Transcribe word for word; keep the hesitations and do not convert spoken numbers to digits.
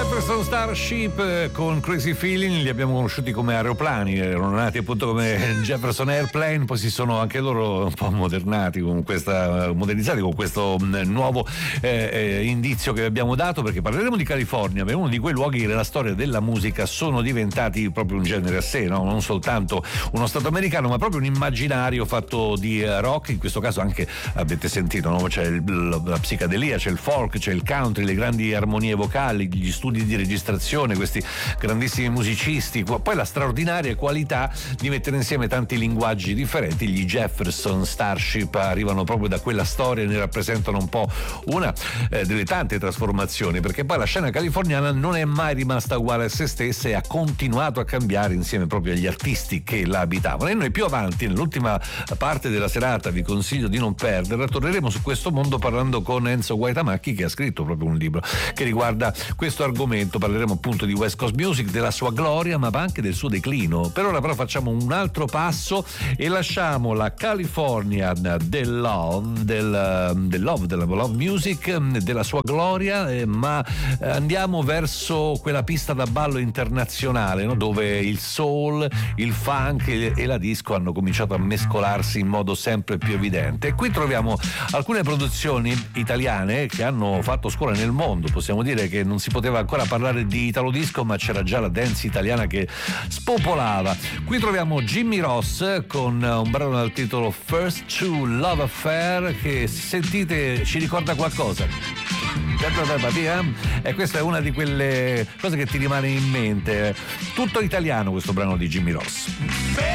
Jefferson Starship con Crazy Feeling li abbiamo conosciuti come aeroplani, erano nati appunto come Jefferson Airplane, poi si sono anche loro un po' modernati con questa, modernizzati con questo nuovo eh, eh, indizio che abbiamo dato, perché parleremo di California, è uno di quei luoghi che nella storia della musica sono diventati proprio un genere a sé, no? Non soltanto uno stato americano, ma proprio un immaginario fatto di rock, in questo caso anche avete sentito, no? C'è il, la psicadelia, c'è il folk, c'è il country, le grandi armonie vocali, gli studi di registrazione, questi grandissimi musicisti, poi la straordinaria qualità di mettere insieme tanti linguaggi differenti. Gli Jefferson Starship arrivano proprio da quella storia e ne rappresentano un po' una eh, delle tante trasformazioni, perché poi la scena californiana non è mai rimasta uguale a se stessa e ha continuato a cambiare insieme proprio agli artisti che la abitavano. E noi più avanti, nell'ultima parte della serata, vi consiglio di non perderla, torneremo su questo mondo parlando con Enzo Guaitamacchi, che ha scritto proprio un libro che riguarda questo argomento. Parleremo appunto di West Coast Music, della sua gloria ma anche del suo declino. Per ora però facciamo un altro passo e lasciamo la California del love, del, del love, della love music, della sua gloria, eh, ma andiamo verso quella pista da ballo internazionale, no? Dove il soul, il funk e, e la disco hanno cominciato a mescolarsi in modo sempre più evidente. E qui troviamo alcune produzioni italiane che hanno fatto scuola nel mondo. Possiamo dire che non si poteva ancora parlare di italo disco, ma c'era già la dance italiana che spopolava. Qui troviamo Jimmy Ross con un brano dal titolo First True Love Affair, che sentite ci ricorda qualcosa. E questa è una di quelle cose che ti rimane in mente. Tutto italiano questo brano di Jimmy Ross.